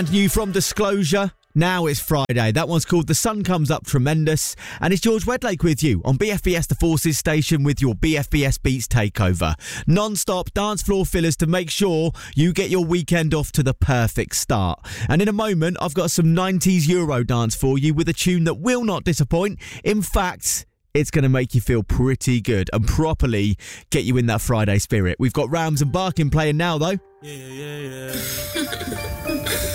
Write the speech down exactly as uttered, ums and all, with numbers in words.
New from Disclosure. Now it's Friday. That one's called The Sun Comes Up Tremendous. And it's George Wedlake with you on B F B S The Forces station with your B F B S Beats takeover. Non-stop dance floor fillers to make sure you get your weekend off to the perfect start. And in a moment, I've got some nineties Euro dance for you with a tune that will not disappoint. In fact, it's going to make you feel pretty good and properly get you in that Friday spirit. We've got Rams and Barkin playing now, though. Yeah, yeah, yeah.